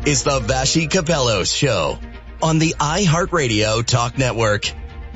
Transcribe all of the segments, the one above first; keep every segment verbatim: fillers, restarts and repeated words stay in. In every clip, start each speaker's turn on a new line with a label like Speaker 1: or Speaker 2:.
Speaker 1: is the Vassy Capellos Show on the iHeartRadio Talk Network.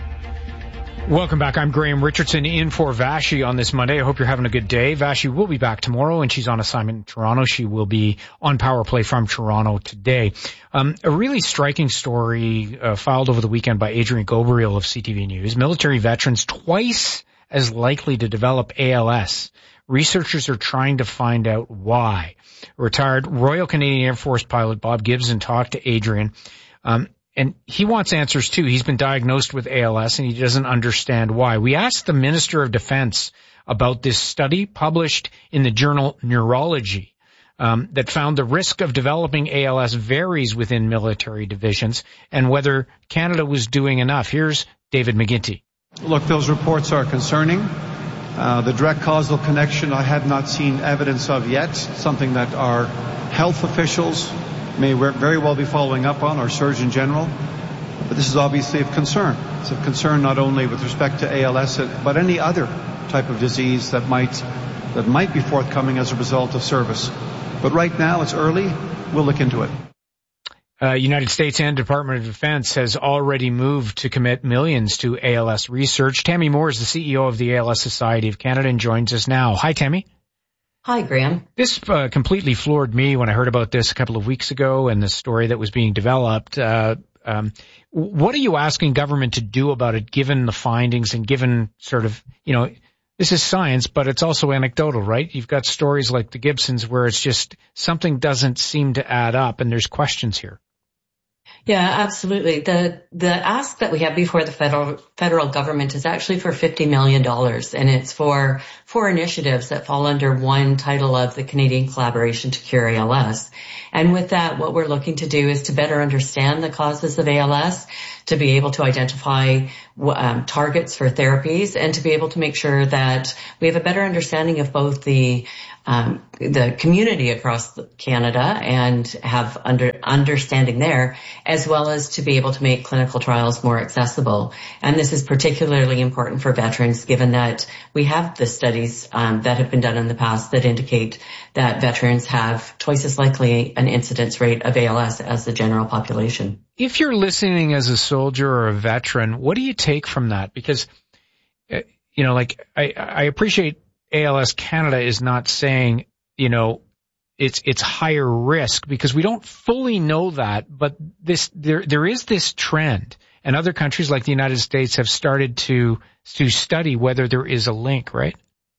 Speaker 2: Welcome back. I'm Graham Richardson in for Vassy on this Monday. I hope you're having a good day. Vassy will be back tomorrow, and she's on assignment in Toronto. She will be on Power Play from Toronto today. Um, a really striking story uh, filed over the weekend by Adrian Gobriel of C T V News. Military veterans twice as likely to develop A L S. Researchers are trying to find out why. Retired Royal Canadian Air Force pilot Bob Gibson talked to Adrian. Um, And he wants answers too. He's been diagnosed with A L S and he doesn't understand why. We asked the Minister of Defense about this study published in the journal Neurology um, that found the risk of developing A L S varies within military divisions and whether Canada was doing enough. Here's David McGinty.
Speaker 3: Look, those reports are concerning. Uh, the direct causal connection I have not seen evidence of yet, something that our health officials may very well be following up on, our Surgeon General. But this is obviously of concern. It's of concern not only with respect to A L S, but any other type of disease that might that might be forthcoming as a result of service. But right now, it's early. We'll look into it.
Speaker 2: Uh, United States and Department of Defense has already moved to commit millions to A L S research. Tammy Moore is the C E O of the A L S Society of Canada and joins us now. Hi, Tammy.
Speaker 4: Hi, Graham.
Speaker 2: This uh, completely floored me when I heard about this a couple of weeks ago and the story that was being developed. Uh, um, what are you asking government to do about it, given the findings and given sort of, you know, this is science, but it's also anecdotal, right? You've got stories like the Gibsons where it's just something doesn't seem to add up and there's questions here.
Speaker 4: Yeah, absolutely. The the ask that we have before the federal federal government is actually for fifty million dollars, and it's for four initiatives that fall under one title of the Canadian Collaboration to Cure A L S. And with that, what we're looking to do is to better understand the causes of A L S, to be able to identify um, targets for therapies, and to be able to make sure that we have a better understanding of both the Um, the community across Canada and have under understanding there, as well as to be able to make clinical trials more accessible. And this is particularly important for veterans, given that we have the studies um, that have been done in the past that indicate that veterans have twice as likely an incidence rate of A L S as the general population.
Speaker 2: If you're listening as a soldier or a veteran, what do you take from that? Because, uh, you know, like I, I appreciate A L S Canada is not saying, you know, it's it's higher risk because we don't fully know that, but this there there is this trend, and other countries like the United States have started to to study whether there is a link, right?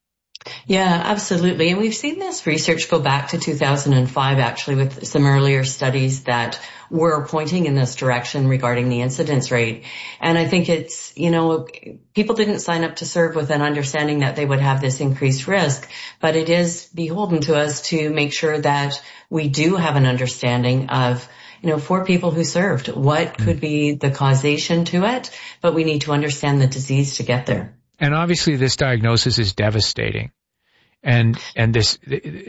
Speaker 4: Yeah, absolutely. And we've seen this research go back to two thousand five, actually, with some earlier studies that were pointing in this direction regarding the incidence rate. And I think it's, you know, people didn't sign up to serve with an understanding that they would have this increased risk, but it is beholden to us to make sure that we do have an understanding of, you know, for people who served, what could be the causation to it, but we need to understand the disease to get there.
Speaker 2: And obviously this diagnosis is devastating. And, and this,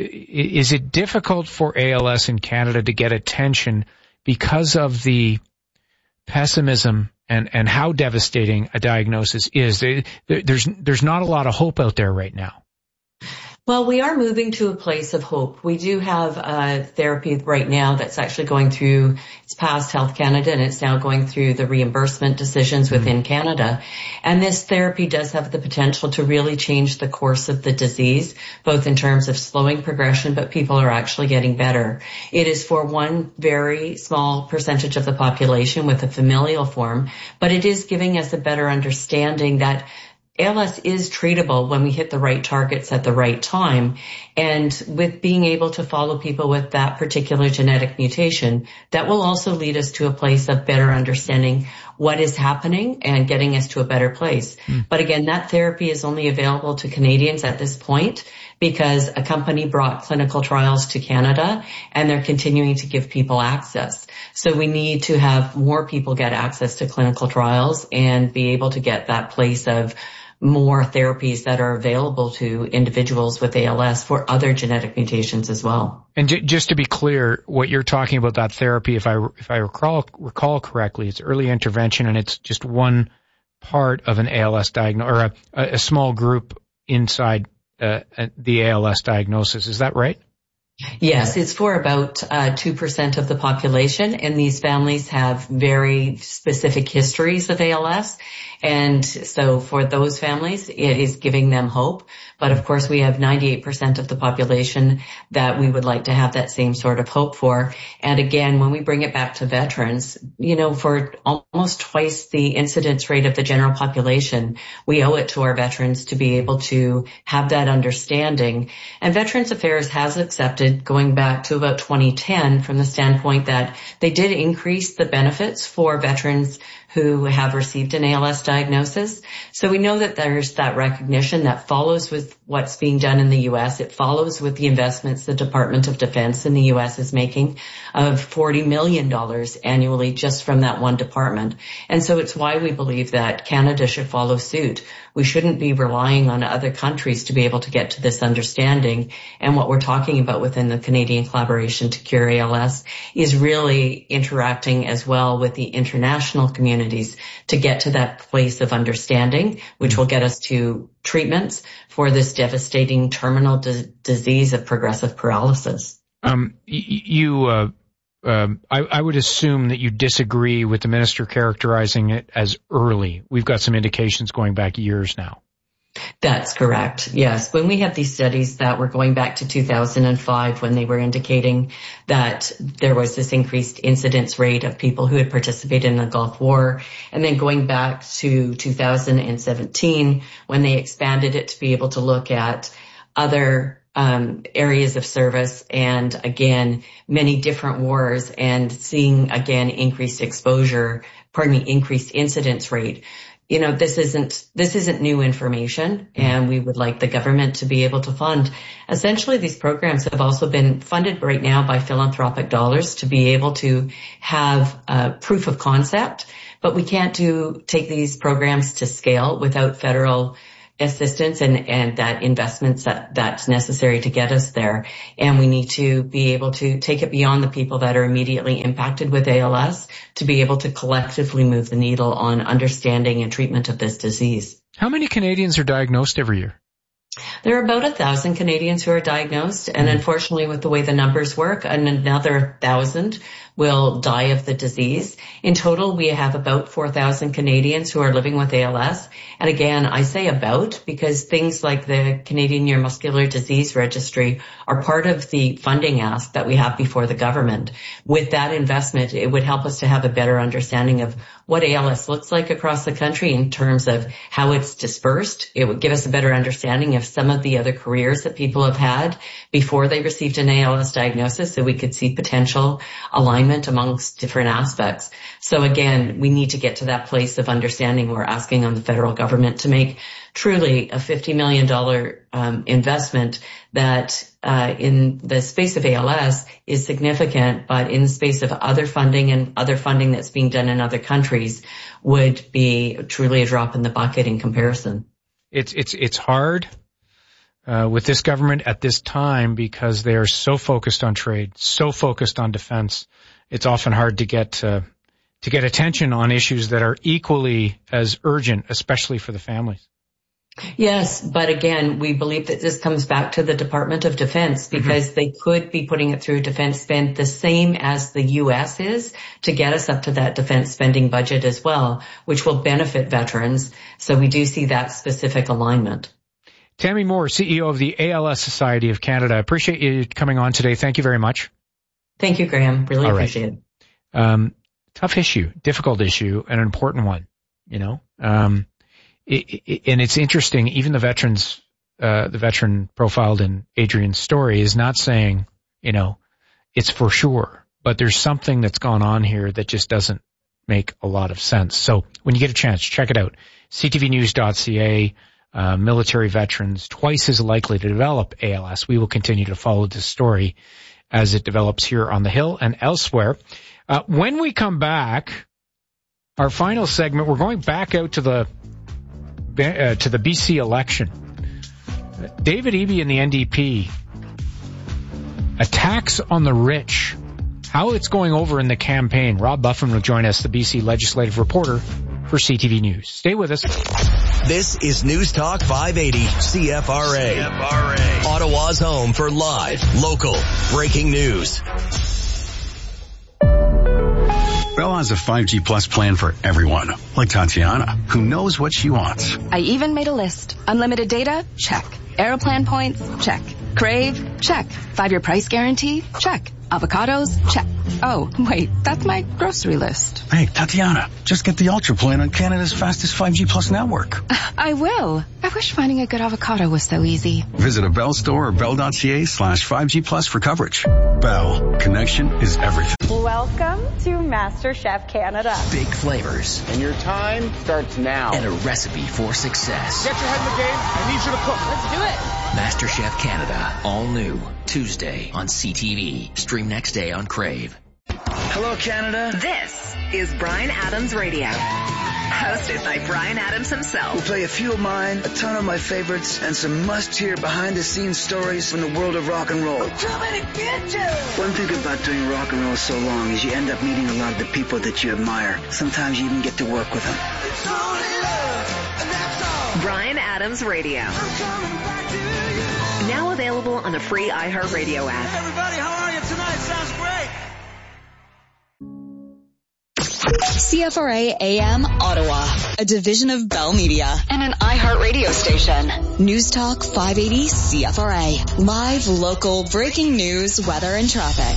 Speaker 2: is it difficult for A L S in Canada to get attention because of the pessimism and, and how devastating a diagnosis is? There, there's, there's not a lot of hope out there right now.
Speaker 4: Well, we are moving to a place of hope. We do have a therapy right now that's actually going through, it's past Health Canada and it's now going through the reimbursement decisions within Canada. And this therapy does have the potential to really change the course of the disease, both in terms of slowing progression, but people are actually getting better. It is for one very small percentage of the population with a familial form, but it is giving us a better understanding that A L S is treatable when we hit the right targets at the right time. And with being able to follow people with that particular genetic mutation, that will also lead us to a place of better understanding what is happening and getting us to a better place. Mm. But again, that therapy is only available to Canadians at this point because a company brought clinical trials to Canada and they're continuing to give people access. So we need to have more people get access to clinical trials and be able to get that place of more therapies that are available to individuals with A L S for other genetic mutations as well.
Speaker 2: And j- just to be clear, what you're talking about, that therapy, if I if I recall recall correctly, it's early intervention and it's just one part of an A L S diagnosis, or a, a small group inside uh, the A L S diagnosis. Is that right?
Speaker 4: Yes, it's for about uh, two percent of the population, and these families have very specific histories of A L S. And so for those families, it is giving them hope. But of course, we have ninety-eight percent of the population that we would like to have that same sort of hope for. And again, when we bring it back to veterans, you know, for almost twice the incidence rate of the general population, we owe it to our veterans to be able to have that understanding. And Veterans Affairs has accepted, going back to about twenty ten, from the standpoint that they did increase the benefits for veterans who have received an A L S diagnosis. So we know that there's that recognition that follows with what's being done in the U S. It follows with the investments the Department of Defense in the U S is making of forty million dollars annually just from that one department. And so it's why we believe that Canada should follow suit. We shouldn't be relying on other countries to be able to get to this understanding. And what we're talking about within the Canadian Collaboration to Cure A L S is really interacting as well with the international communities to get to that place of understanding, which will get us to treatments for this devastating terminal d- disease of progressive paralysis.
Speaker 2: Um, you, uh, um, I, I would assume that you disagree with the minister characterizing it as early. We've got some indications going back years now.
Speaker 4: That's correct. Yes. When we have these studies that were going back to two thousand five, when they were indicating that there was this increased incidence rate of people who had participated in the Gulf War, and then going back to two thousand seventeen, when they expanded it to be able to look at other um areas of service and, again, many different wars, and seeing, again, increased exposure, pardon me, increased incidence rate. You know, this isn't, this isn't new information, and we would like the government to be able to fund. Essentially, these programs have also been funded right now by philanthropic dollars to be able to have uh, proof of concept, but we can't do, take these programs to scale without federal assistance and, and that investments that, that's necessary to get us there. And we need to be able to take it beyond the people that are immediately impacted with A L S to be able to collectively move the needle on understanding and treatment of this disease.
Speaker 2: How many Canadians are diagnosed every year?
Speaker 4: There are about a thousand Canadians who are diagnosed, and unfortunately, with the way the numbers work, another thousand will die of the disease. In total, we have about four thousand Canadians who are living with A L S. And again, I say about because things like the Canadian Neuromuscular Disease Registry are part of the funding ask that we have before the government. With that investment, it would help us to have a better understanding of what A L S looks like across the country in terms of how it's dispersed. It would give us a better understanding of some of the other careers that people have had before they received an A L S diagnosis, so we could see potential alignment amongst different aspects. So again, we need to get to that place of understanding. We're asking on the federal government to make truly a fifty million dollars um, investment that uh, in the space of A L S is significant, but in the space of other funding and other funding that's being done in other countries would be truly a drop in the bucket in comparison.
Speaker 2: It's, it's, it's hard. Uh, with this government at this time, because they are so focused on trade, so focused on defense, it's often hard to get uh, to get attention on issues that are equally as urgent, especially for the families.
Speaker 4: Yes, but again, we believe that this comes back to the Department of Defense, because mm-hmm. they could be putting it through defense spend the same as the U S is to get us up to that defense spending budget as well, which will benefit veterans. So we do see that specific alignment.
Speaker 2: Tammy Moore, C E O of the A L S Society of Canada. I appreciate you coming on today. Thank you very much.
Speaker 4: Thank you, Graham. Really
Speaker 2: All
Speaker 4: appreciate
Speaker 2: right. it. Um, tough issue, difficult issue, and an important one, you know. Um, it, it, and it's interesting, even the veterans, uh, the veteran profiled in Adrian's story is not saying, you know, it's for sure, but there's something that's gone on here that just doesn't make a lot of sense. So when you get a chance, check it out. C T V news dot C A. Uh, military veterans twice as likely to develop A L S. We will continue to follow this story as it develops here on the Hill and elsewhere. Uh, when we come back, our final segment, we're going back out to the uh, to the B C election. Uh, David Eby and the N D P, attacks on the rich, how it's going over in the campaign. Rob Buffin will join us, the B C legislative reporter, for C T V News. Stay with us.
Speaker 1: This is News Talk five eighty C F R A. C F R A. Ottawa's home for live, local, breaking news.
Speaker 5: Bell has a five G Plus plan for everyone, like Tatiana, who knows what she wants.
Speaker 6: I even made a list. Unlimited data? Check. Aeroplan points? Check. Crave? Check. Five-year price guarantee? Check. Avocados? Check. Oh, wait, that's my grocery list.
Speaker 5: Hey, Tatiana, just get the Ultra plan on Canada's fastest five G Plus network.
Speaker 6: I will. I wish finding a good avocado was so easy.
Speaker 5: Visit a Bell store or bell.ca slash 5G Plus for coverage. Bell. Connection is everything.
Speaker 7: Welcome to MasterChef Canada.
Speaker 8: Big flavors.
Speaker 9: And your time starts now.
Speaker 8: And a recipe for success.
Speaker 9: Get your head in the game. I need you to cook.
Speaker 7: Let's do it.
Speaker 8: MasterChef Canada. All new. Tuesday on C T V. Stream next day on Crave.
Speaker 10: Hello, Canada.
Speaker 11: This is Bryan Adams Radio. Hosted by Bryan Adams himself.
Speaker 10: We'll play a few of mine, a ton of my favorites, and some must-hear behind-the-scenes stories from the world of rock and roll.
Speaker 11: I'm coming to get you!
Speaker 10: One thing about doing rock and roll so long is you end up meeting a lot of the people that you admire. Sometimes you even get to work with them.
Speaker 11: It's only love, and that's all. Bryan Adams Radio. I'm coming back to you. Now available on the free iHeartRadio app.
Speaker 12: Hey everybody, how are you tonight? Sounds great.
Speaker 13: C F R A A M Ottawa, a division of Bell Media and an iHeartRadio station. News Talk five eighty C F R A. Live, local, breaking news, weather, and traffic.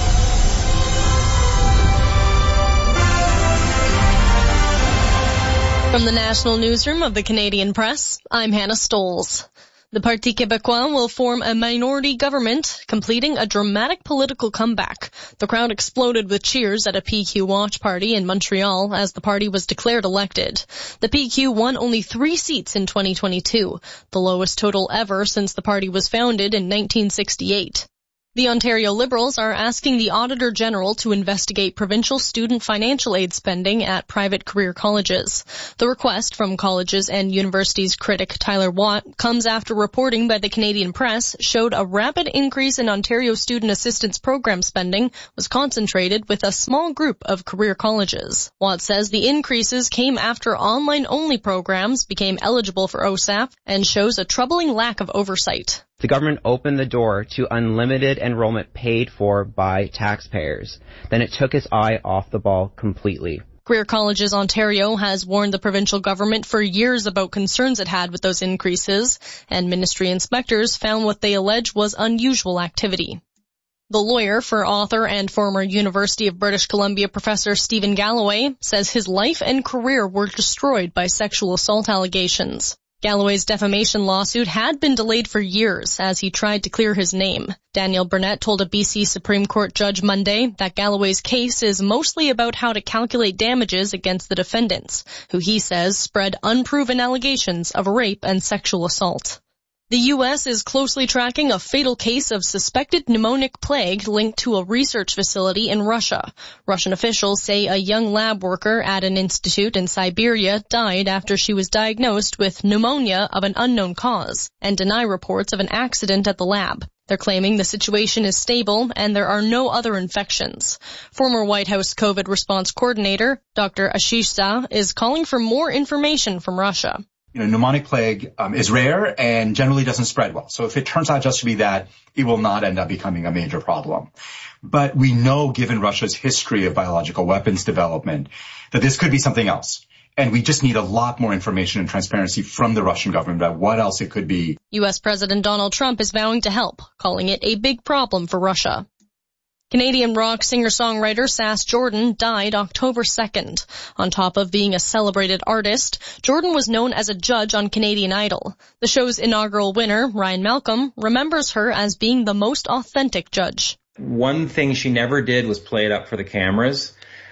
Speaker 14: From the National Newsroom of the Canadian Press, I'm Hannah Stoles. The Parti Québécois will form a minority government, completing a dramatic political comeback. The crowd exploded with cheers at a P Q watch party in Montreal as the party was declared elected. The P Q won only three seats in twenty twenty-two, the lowest total ever since the party was founded in nineteen sixty-eight. The Ontario Liberals are asking the Auditor General to investigate provincial student financial aid spending at private career colleges. The request from colleges and universities critic Tyler Watt comes after reporting by the Canadian Press showed a rapid increase in Ontario Student Assistance Program spending was concentrated with a small group of career colleges. Watt says the increases came after online-only programs became eligible for O S A P and shows a troubling lack of oversight.
Speaker 15: The government opened the door to unlimited enrollment paid for by taxpayers. Then it took its eye off the ball completely.
Speaker 14: Career Colleges Ontario has warned the provincial government for years about concerns it had with those increases, and ministry inspectors found what they allege was unusual activity. The lawyer for author and former University of British Columbia professor Stephen Galloway says his life and career were destroyed by sexual assault allegations. Galloway's defamation lawsuit had been delayed for years as he tried to clear his name. Daniel Burnett told a B C Supreme Court judge Monday that Galloway's case is mostly about how to calculate damages against the defendants, who he says spread unproven allegations of rape and sexual assault. The U S is closely tracking a fatal case of suspected pneumonic plague linked to a research facility in Russia. Russian officials say a young lab worker at an institute in Siberia died after she was diagnosed with pneumonia of an unknown cause, and deny reports of an accident at the lab. They're claiming the situation is stable and there are no other infections. Former White House COVID response coordinator, Doctor Ashish Shah, is calling for more information from Russia.
Speaker 16: You know, pneumonic plague um, is rare and generally doesn't spread well. So if it turns out just to be that, it will not end up becoming a major problem. But we know, given Russia's history of biological weapons development, that this could be something else. And we just need a lot more information and transparency from the Russian government about what else it could be.
Speaker 14: U S President Donald Trump is vowing to help, calling it a big problem for Russia. Canadian rock singer-songwriter Sass Jordan died October second. On top of being a celebrated artist, Jordan was known as a judge on Canadian Idol. The show's inaugural winner, Ryan Malcolm, remembers her as being the most authentic judge.
Speaker 17: One thing she never did was play it up for the cameras.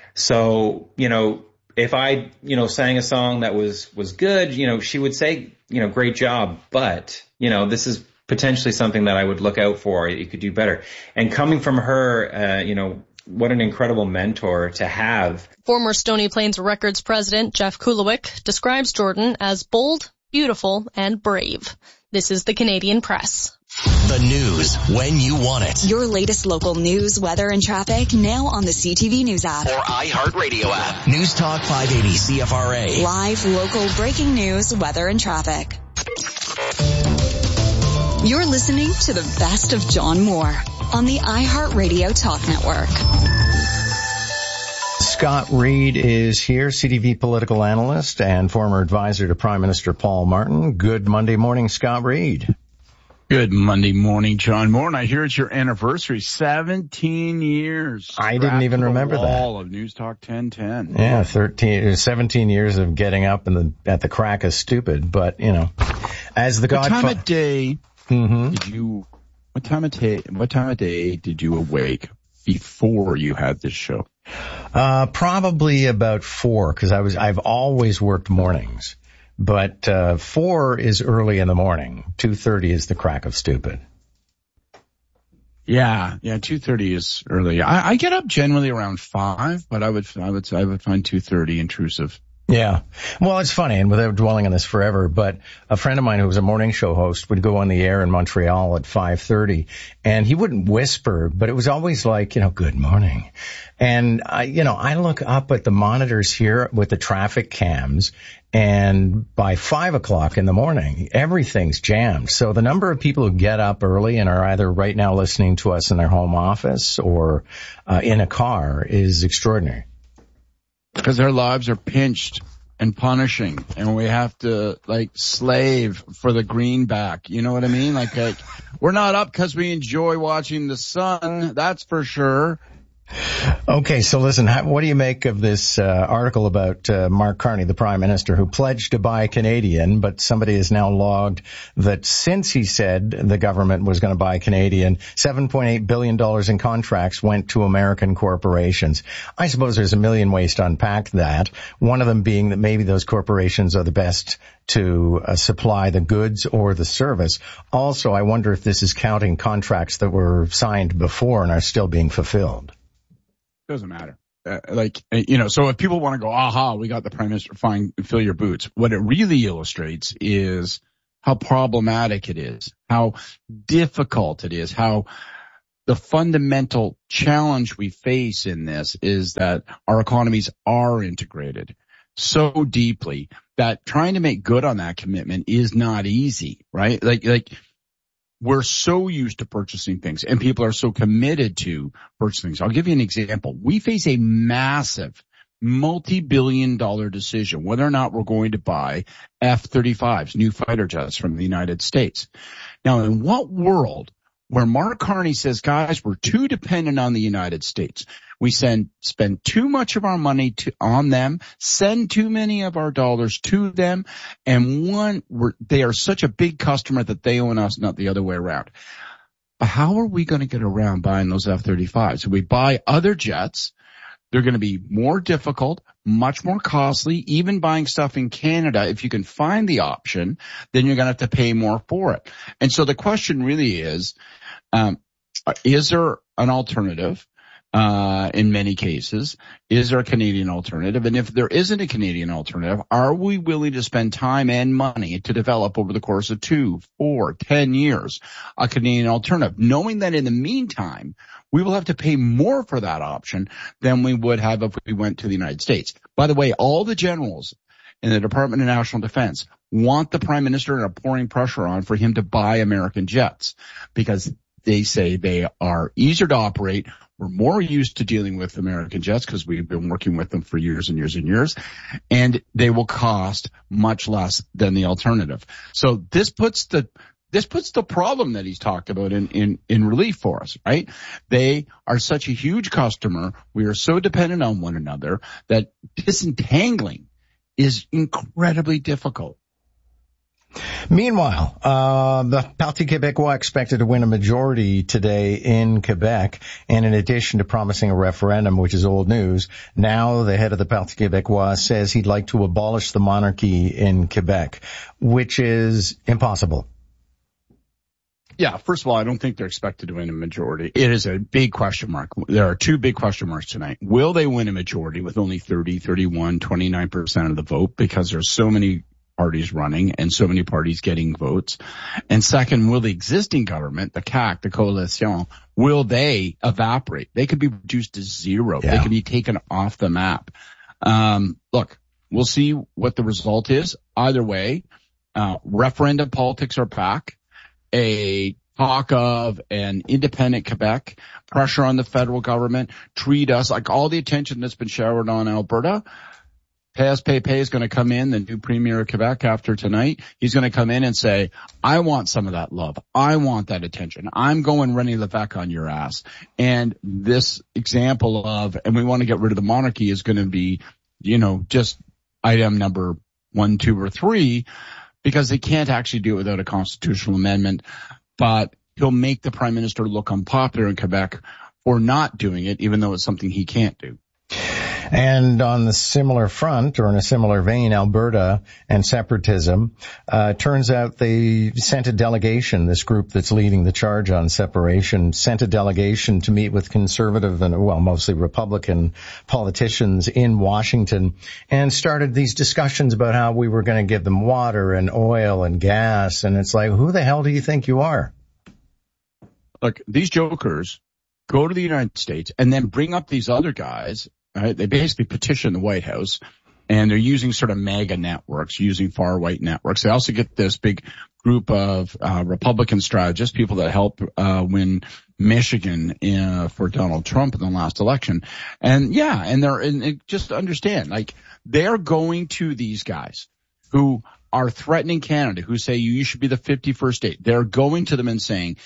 Speaker 17: So, you know, if I, you know, sang a song that was, was good, you know, she would say, you know, great job, but, you know, this is potentially something that I would look out for. You could do better. And coming from her, uh, you know, what an incredible mentor to have.
Speaker 14: Former Stony Plains Records president Jeff Kulowick describes Jordan as bold, beautiful, and brave. This is the Canadian Press.
Speaker 1: The news when you want it.
Speaker 13: Your latest local news, weather, and traffic now on the C T V News app.
Speaker 1: Or iHeartRadio app. News Talk five eighty C F R A.
Speaker 13: Live, local, breaking news, weather, and traffic. You're listening to the best of John Moore on the iHeartRadio Talk Network.
Speaker 18: Scott Reed is here, C T V political analyst and former advisor to Prime Minister Paul Martin. Good Monday morning, Scott Reed.
Speaker 19: Good Monday morning, John Moore. And I hear it's your anniversary, seventeen years.
Speaker 18: I didn't even remember that.
Speaker 19: All of News Talk ten ten.
Speaker 18: Yeah, thirteen, seventeen years of getting up in the, at the crack of stupid. But, you know, as the Godfather.
Speaker 19: What time of day
Speaker 18: mm-hmm.
Speaker 19: did you, what time of day, what time of day did you awake before you had this show?
Speaker 18: Uh, probably about four, because I was, I've always worked mornings. But, uh, four is early in the morning. two thirty is the crack of stupid.
Speaker 19: Yeah, yeah, two thirty is early. I, I get up generally around five, but I would, I would, I would find two thirty intrusive.
Speaker 18: Yeah. Well, it's funny, and without dwelling on this forever, but a friend of mine who was a morning show host would go on the air in Montreal at five thirty, and he wouldn't whisper, but it was always like, you know, good morning. And I, you know, I look up at the monitors here with the traffic cams, and by five o'clock in the morning, everything's jammed. So the number of people who get up early and are either right now listening to us in their home office or uh, in a car is extraordinary.
Speaker 19: Because their lives are pinched and punishing, and we have to, like, slave for the greenback. You know what I mean? Like, like we're not up because we enjoy watching the sun, that's for sure.
Speaker 18: Okay, so listen, how, what do you make of this uh, article about uh, Mark Carney, the Prime Minister, who pledged to buy Canadian, but somebody has now logged that since he said the government was going to buy Canadian, seven point eight billion dollars in contracts went to American corporations. I suppose there's a million ways to unpack that, one of them being that maybe those corporations are the best to uh, supply the goods or the service. Also, I wonder if this is counting contracts that were signed before and are still being fulfilled.
Speaker 19: Doesn't matter. Uh, like, you know, so if people want to go, aha, we got the Prime Minister, fine, fill your boots. What it really illustrates is how problematic it is, how difficult it is, how the fundamental challenge we face in this is that our economies are integrated so deeply that trying to make good on that commitment is not easy, right? Like, like, we're so used to purchasing things, and people are so committed to purchasing things. I'll give you an example. We face a massive multi-billion dollar decision whether or not we're going to buy F thirty-fives, new fighter jets from the United States. Now, in what world where Mark Carney says, guys, we're too dependent on the United States. We send, spend too much of our money to, on them, send too many of our dollars to them, and one, we're, they are such a big customer that they own us, not the other way around. How are we going to get around buying those F thirty-fives? So we buy other jets. They're going to be more difficult, much more costly. Even buying stuff in Canada, if you can find the option, then you're going to have to pay more for it. And so the question really is, um, is there an alternative? Uh, in many cases, is there a Canadian alternative? And if there isn't a Canadian alternative, are we willing to spend time and money to develop over the course of two, four, ten years a Canadian alternative, knowing that in the meantime, we will have to pay more for that option than we would have if we went to the United States. By the way, all the generals in the Department of National Defense want the Prime Minister and are pouring pressure on for him to buy American jets because they say they are easier to operate. We're more used to dealing with American jets because we've been working with them for years and years and years, and they will cost much less than the alternative. So this puts the this puts the problem that he's talked about in, in, in relief for us, right? They are such a huge customer. We are so dependent on one another that disentangling is incredibly difficult.
Speaker 18: Meanwhile, uh, the Parti Québécois expected to win a majority today in Quebec. And in addition to promising a referendum, which is old news, now the head of the Parti Québécois says he'd like to abolish the monarchy in Quebec, which is impossible.
Speaker 19: Yeah, first of all, I don't think they're expected to win a majority. It is a big question mark. There are two big question marks tonight. Will they win a majority with only thirty, thirty-one, twenty-nine percent of the vote? Because there's so many parties running and so many parties getting votes? And second, will the existing government, the C A Q, the coalition, will they evaporate? They could be reduced to zero. Yeah. They could be taken off the map. Um, look, we'll see what the result is. Either way, uh, referendum politics are back. A talk of an independent Quebec, pressure on the federal government, treat us like all the attention that's been showered on Alberta. Paz Pepe is going to come in, the new premier of Quebec after tonight. He's going to come in and say, I want some of that love. I want that attention. I'm going René Lévesque on your ass. And this example of, and we want to get rid of the monarchy is going to be, you know, just item number one, two, or three, because they can't actually do it without a constitutional amendment. But he'll make the prime minister look unpopular in Quebec for not doing it, even though it's something he can't do.
Speaker 18: And on the similar front, or in a similar vein, Alberta and separatism, uh, turns out they sent a delegation, this group that's leading the charge on separation, sent a delegation to meet with conservative and, well, mostly Republican politicians in Washington and started these discussions about how we were going to give them water and oil and gas. And it's like, who the hell do you think you are?
Speaker 19: Look, these jokers go to the United States and then bring up these other guys. Right? They basically petition the White House, and they're using sort of MAGA networks, using far-right networks. They also get this big group of uh, Republican strategists, people that helped uh, win Michigan uh, for Donald Trump in the last election. And yeah, and they're and just understand, like, they're going to these guys who are threatening Canada, who say you should be the fifty-first state. They're going to them and saying,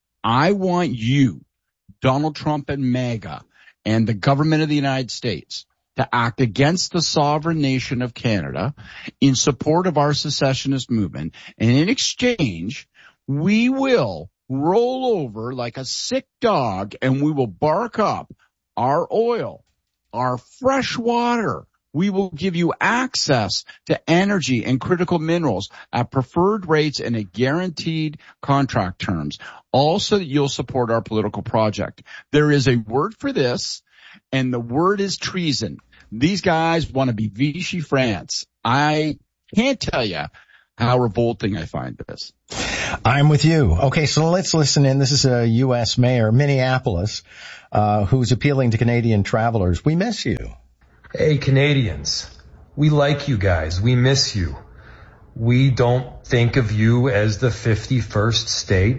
Speaker 19: I want you, Donald Trump and MAGA, and the government of the United States to act against the sovereign nation of Canada in support of our secessionist movement. And in exchange, we will roll over like a sick dog and we will bark up our oil, our fresh water. We will give you access to energy and critical minerals at preferred rates and at guaranteed contract terms, all so that you'll support our political project. There is a word for this, and the word is treason. These guys want to be Vichy France. I can't tell you how revolting I find this.
Speaker 18: I'm with you. Okay, so let's listen in. This is a U S mayor, Minneapolis, uh, who's appealing to Canadian travelers. We miss you.
Speaker 20: Hey, Canadians, we like you guys. We miss you. We don't think of you as the fifty-first state.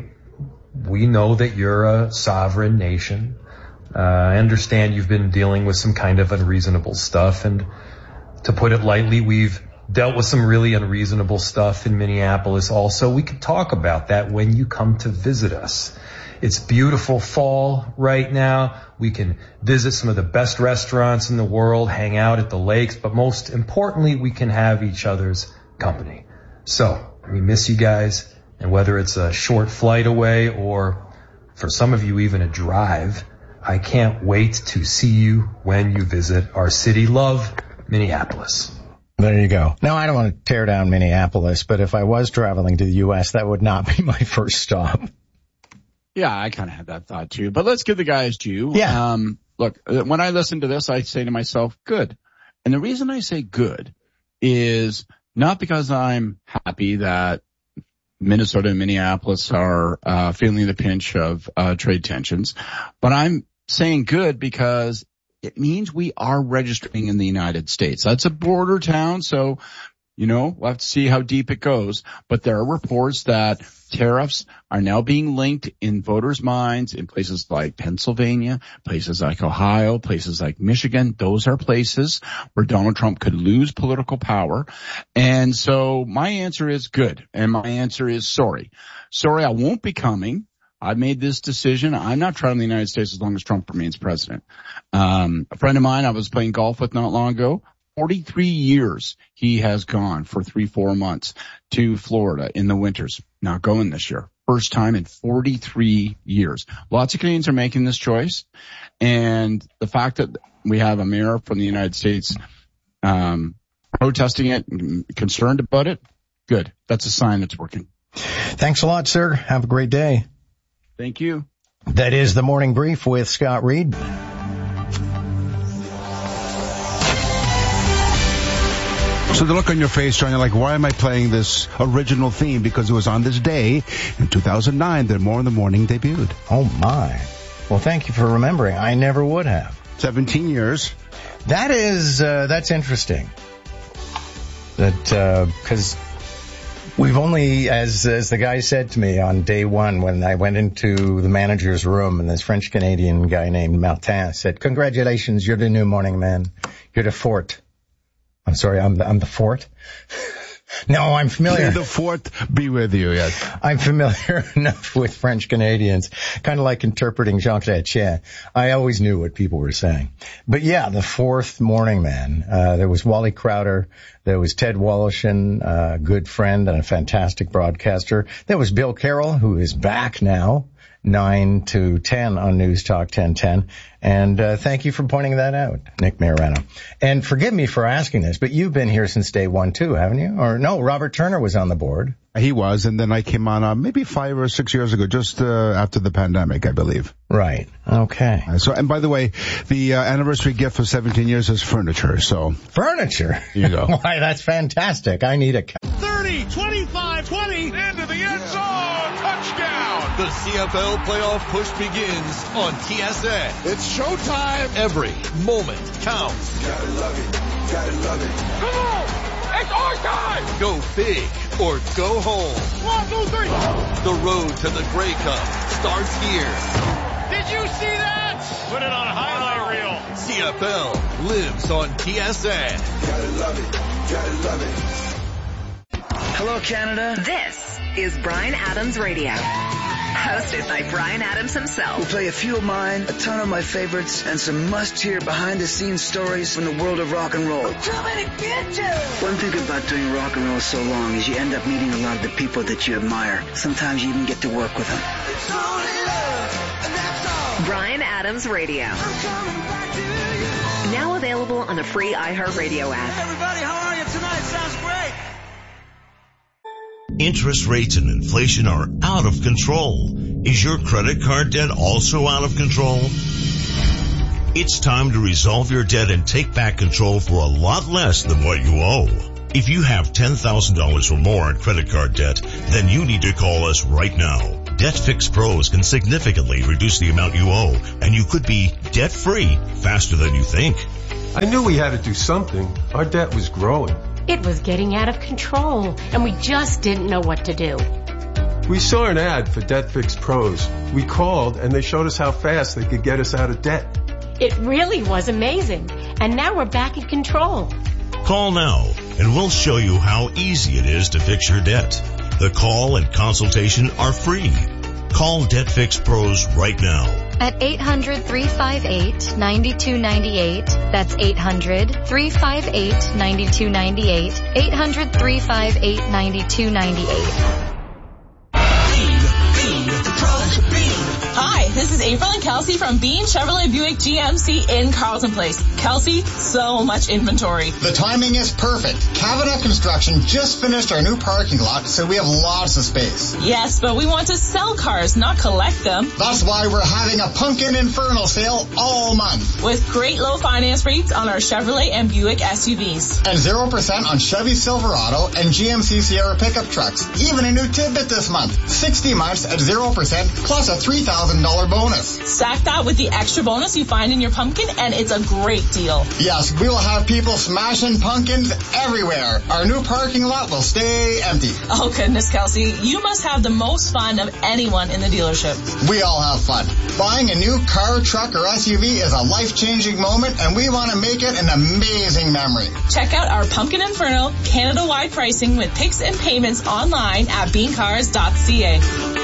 Speaker 20: We know that you're a sovereign nation. Uh, I understand you've been dealing with some kind of unreasonable stuff. And to put it lightly, we've dealt with some really unreasonable stuff in Minneapolis also. We could talk about that when you come to visit us. It's beautiful fall right now. We can visit some of the best restaurants in the world, hang out at the lakes, but most importantly, we can have each other's company. So we miss you guys, and whether it's a short flight away or for some of you even a drive, I can't wait to see you when you visit our city. Love, Minneapolis.
Speaker 18: There you go. Now, I don't want to tear down Minneapolis, but if I was traveling to the U S, that would not be my first stop.
Speaker 19: Yeah, I kind of had that thought too, but let's give the guys due.
Speaker 18: Yeah.
Speaker 19: Um, look, when I listen to this, I say to myself, good. And the reason I say good is not because I'm happy that Minnesota and Minneapolis are uh, feeling the pinch of uh, trade tensions, but I'm saying good because it means we are registering in the United States. That's a border town, so, you know, we'll have to see how deep it goes. But there are reports that tariffs are now being linked in voters' minds in places like Pennsylvania, places like Ohio, places like Michigan. Those are places where Donald Trump could lose political power. And so my answer is good. And my answer is sorry. Sorry, I won't be coming. I made this decision. I'm not traveling to the United States as long as Trump remains president. Um, a friend of mine I was playing golf with not long ago, forty-three years he has gone for three, four months to Florida in the winters. Not going this year. First time in forty-three years. Lots of Canadians are making this choice. And the fact that we have a mayor from the United States um, protesting it, concerned about it, good. That's a sign it's working.
Speaker 18: Thanks a lot, sir. Have a great day.
Speaker 19: Thank you.
Speaker 18: That is the Morning Brief with Scott Reed.
Speaker 21: So the look on your face, John, you're like, why am I playing this original theme? Because it was on this day in two thousand nine that More in the Morning debuted.
Speaker 18: Oh, my. Well, thank you for remembering. I never would have.
Speaker 21: seventeen years.
Speaker 18: That is, uh, that's interesting. That, uh, cause we've only, as, as the guy said to me on day one when I went into the manager's room and this French-Canadian guy named Martin said, congratulations, you're the new morning man. You're the fort. I'm sorry, I'm the, I'm the fort. No, I'm familiar.
Speaker 21: The fort be with you, yes.
Speaker 18: I'm familiar enough with French Canadians, kind of like interpreting Jean Chrétien. I always knew what people were saying. But yeah, the fourth morning man. Uh, there was Wally Crowder. There was Ted Woloshyn, a good friend and a fantastic broadcaster. There was Bill Carroll, who is back now, nine to ten on News Talk ten ten. And uh, thank you for pointing that out, Nick Marano. And forgive me for asking this, but you've been here since day one too, haven't you? Or no, Robert Turner was on the board.
Speaker 21: He was, and then I came on uh, maybe five or six years ago, just uh, after the pandemic, I believe.
Speaker 18: Right. Okay.
Speaker 21: Uh, so, and by the way, the uh, anniversary gift for seventeen years is furniture. So
Speaker 18: furniture.
Speaker 21: Here you go.
Speaker 18: Why, that's fantastic. I need a
Speaker 12: thirty, twenty-five, twenty, into the end zone, touchdown.
Speaker 1: The C F L playoff push begins on T S N.
Speaker 12: It's showtime.
Speaker 1: Every moment counts.
Speaker 12: Gotta love it. Gotta love it. Come on. It's our time!
Speaker 1: Go big or go home.
Speaker 12: One, two, three.
Speaker 1: The road to the Grey Cup starts here.
Speaker 12: Did you see that? Put it on a highlight reel.
Speaker 1: C F L lives on T S N.
Speaker 12: Gotta love it. Gotta love it.
Speaker 10: Hello, Canada.
Speaker 11: This is Bryan Adams Radio. Hosted by Bryan Adams himself.
Speaker 10: We'll play a few of mine, a ton of my favorites, and some must-hear behind-the-scenes stories from the world of rock and roll.
Speaker 12: We're coming to get you!
Speaker 10: One thing about doing rock and roll so long is you end up meeting a lot of the people that you admire. Sometimes you even get to work with them.
Speaker 12: It's only love, and that's all.
Speaker 11: Bryan Adams Radio.
Speaker 12: I'm coming back to you.
Speaker 11: Now available on the free iHeartRadio app.
Speaker 12: Hey, everybody, how are you tonight? Sounds great.
Speaker 1: Interest rates and inflation are out of control. Is your credit card debt also out of control? It's time to resolve your debt and take back control for a lot less than what you owe. If you have ten thousand dollars or more in credit card debt, then you need to call us right now. DebtFix Pros can significantly reduce the amount you owe, and you could be debt-free faster than you think.
Speaker 22: I knew we had to do something. Our debt was growing.
Speaker 23: It was getting out of control, and we just didn't know what to do.
Speaker 22: We saw an ad for DebtFix Pros. We called, and they showed us how fast they could get us out of debt.
Speaker 23: It really was amazing, and now we're back in control.
Speaker 1: Call now, and we'll show you how easy it is to fix your debt. The call and consultation are free. Call DebtFix Pros right now.
Speaker 24: At eight hundred, three five eight, nine two nine eight. That's eight hundred, three five eight, nine two nine eight. eight hundred, three five eight, nine two nine eight.
Speaker 25: Hi, this is April and Kelsey from Bean Chevrolet Buick G M C in Carlton Place. Kelsey, so much inventory.
Speaker 26: The timing is perfect. Cabinet Construction just finished our new parking lot, so we have lots of space.
Speaker 25: Yes, but we want to sell cars, not collect them.
Speaker 26: That's why we're having a Pumpkin Inferno sale all month.
Speaker 25: With great low finance rates on our Chevrolet and Buick S U Vs.
Speaker 26: And zero percent on Chevy Silverado and G M C Sierra pickup trucks. Even a new tidbit this month. sixty months at zero percent plus a three thousand dollars bonus.
Speaker 25: Stack that with the extra bonus you find in your pumpkin, and it's a great deal.
Speaker 26: Yes, we will have people smashing pumpkins everywhere. Our new parking lot will stay empty.
Speaker 25: Oh, goodness, Kelsey. You must have the most fun of anyone in the dealership.
Speaker 26: We all have fun. Buying a new car, truck, or S U V is a life-changing moment, and we want to make it an amazing memory.
Speaker 25: Check out our Pumpkin Inferno Canada-wide pricing with picks and payments online at bean cars dot c a.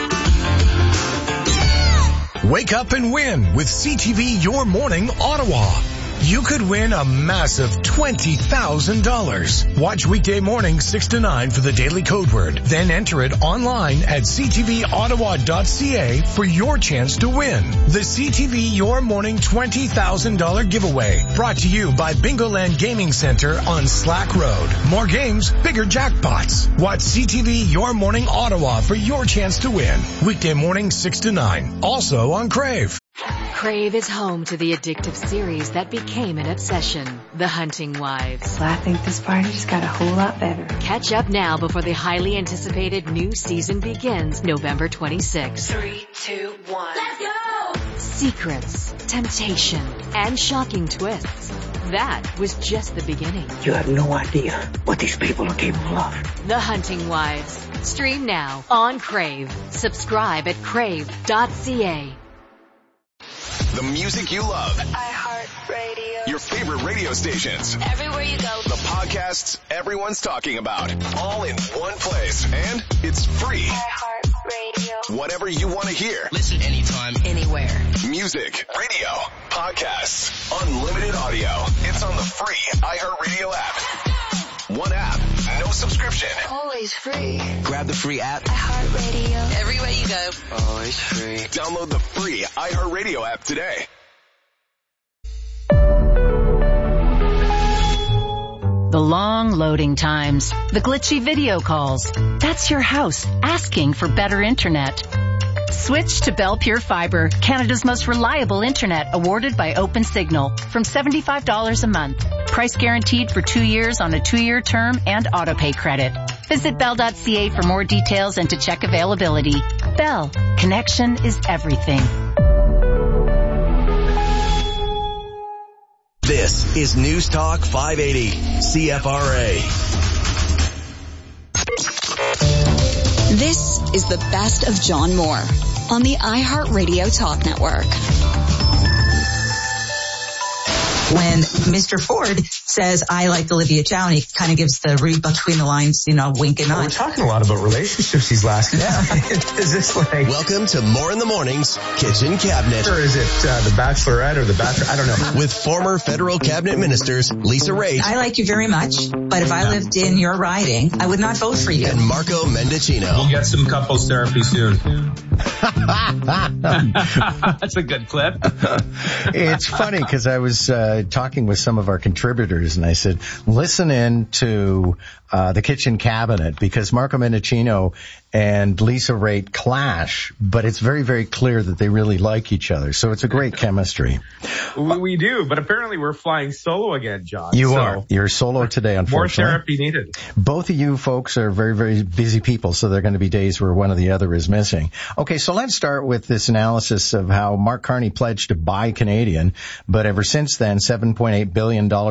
Speaker 27: Wake up and win with C T V Your Morning Ottawa. You could win a massive twenty thousand dollars. Watch weekday mornings six to nine for the daily code word. Then enter it online at c t v ottawa dot c a for your chance to win. The C T V Your Morning twenty thousand dollars giveaway. Brought to you by Bingoland Gaming Center on Slack Road. More games, bigger jackpots. Watch C T V Your Morning Ottawa for your chance to win. Weekday mornings six to nine. Also on Crave.
Speaker 2: Crave is home to the addictive series that became an obsession, The Hunting Wives.
Speaker 3: Well, I think this party just got a whole lot better.
Speaker 2: Catch up now before the highly anticipated new season begins November twenty-sixth.
Speaker 3: Three, two, one.
Speaker 2: Let's go! Secrets, temptation, and shocking twists. That was just the beginning.
Speaker 10: You have no idea what these people are capable of.
Speaker 2: The Hunting Wives. Stream now on Crave. Subscribe at crave dot c a.
Speaker 4: The music you love.
Speaker 3: iHeartRadio.
Speaker 4: Your favorite radio stations.
Speaker 3: Everywhere you go.
Speaker 4: The podcasts everyone's talking about. All in one place. And it's free.
Speaker 3: iHeartRadio.
Speaker 4: Whatever you want to hear.
Speaker 8: Listen anytime, anywhere.
Speaker 4: Music, radio, podcasts, unlimited audio. It's on the free iHeartRadio app. One app, no subscription.
Speaker 3: Always free.
Speaker 8: Grab the free app.
Speaker 3: iHeartRadio.
Speaker 8: Everywhere you go.
Speaker 3: Always free.
Speaker 4: Download the free iHeartRadio app today.
Speaker 5: The long loading times, the glitchy video calls. That's your house asking for better internet. Switch to Bell Pure Fiber, Canada's most reliable internet, awarded by OpenSignal, from seventy-five dollars a month. Price guaranteed for two years on a two-year term and autopay credit. Visit bell dot c a for more details and to check availability. Bell, connection is everything.
Speaker 4: This is News Talk five eighty, C F R A.
Speaker 13: This is the best of John Moore on the iHeartRadio Talk Network.
Speaker 6: When Mister Ford says, I like Olivia Chow, he kind of gives the read between the lines, you know, wink and nod.
Speaker 7: Well, we're talking a lot about relationships these last days. Is this like...
Speaker 4: Welcome to More in the Morning's Kitchen Cabinet.
Speaker 7: Or is it uh, the Bachelorette or the Bachelor? I don't know.
Speaker 4: With former federal cabinet ministers Lisa Raitt.
Speaker 6: I like you very much, but if I lived in your riding, I would not vote for you.
Speaker 4: And Marco Mendicino.
Speaker 7: We'll get some couples therapy soon.
Speaker 9: That's a good clip.
Speaker 18: It's funny because I was uh, talking with some of our contributors and I said, listen in to uh, the Kitchen Cabinet because Marco Mendicino and Lisa Raitt clash, but it's very, very clear that they really like each other. So it's a great chemistry.
Speaker 9: We, we do, but apparently we're flying solo again, John.
Speaker 18: You
Speaker 9: so
Speaker 18: are. You're solo today, unfortunately.
Speaker 9: More therapy needed.
Speaker 18: Both of you folks are very, very busy people, so there are going to be days where one or the other is missing. Okay, so let's start with this analysis of how Mark Carney pledged to buy Canadian, but ever since then, seven point eight billion dollars